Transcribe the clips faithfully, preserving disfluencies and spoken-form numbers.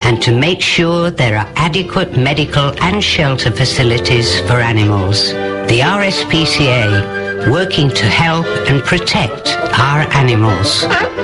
and to make sure there are adequate medical and shelter facilities for animals. The R S P C A, working to help and protect our animals.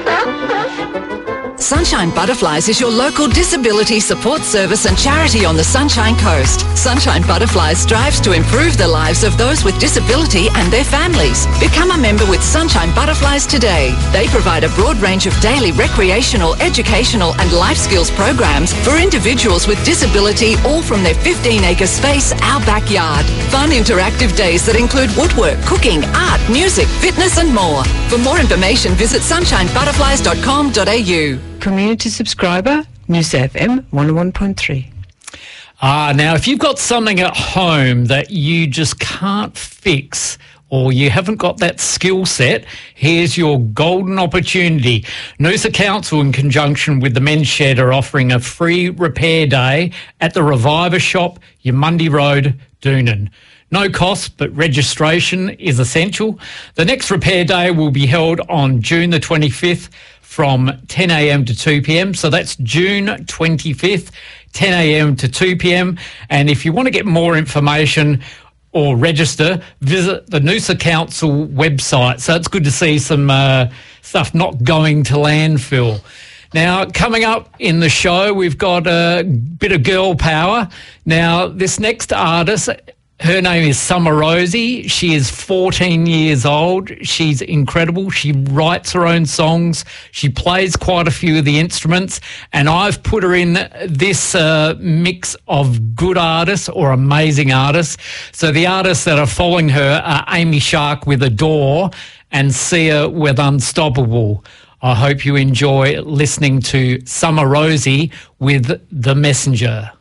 Sunshine Butterflies is your local disability support service and charity on the Sunshine Coast. Sunshine Butterflies strives to improve the lives of those with disability and their families. Become a member with Sunshine Butterflies today. They provide a broad range of daily recreational, educational and life skills programs for individuals with disability, all from their fifteen acre space, our backyard. Fun interactive days that include woodwork, cooking, art, music, fitness and more. For more information, visit sunshine butterflies dot com dot a u. Community subscriber, News F M one oh one point three. Ah, now, if you've got something at home that you just can't fix or you haven't got that skill set, here's your golden opportunity. Noosa Council, in conjunction with the Men's Shed, are offering a free repair day at the Reviver Shop, Yamundi Road, Doonan. No cost, but registration is essential. The next repair day will be held on June the twenty-fifth from ten a m to two p m. So that's June twenty-fifth, ten a m to two p m. And if you want to get more information or register, visit the Noosa Council website. So it's good to see some uh, stuff not going to landfill. Now, coming up in the show, we've got a bit of girl power. Now, this next artist, her name is Summer Rosie. She is fourteen years old. She's incredible. She writes her own songs. She plays quite a few of the instruments. And I've put her in this uh, mix of good artists or amazing artists. So the artists that are following her are Amy Shark with Adore and Sia with Unstoppable. I hope you enjoy listening to Summer Rosie with The Messenger.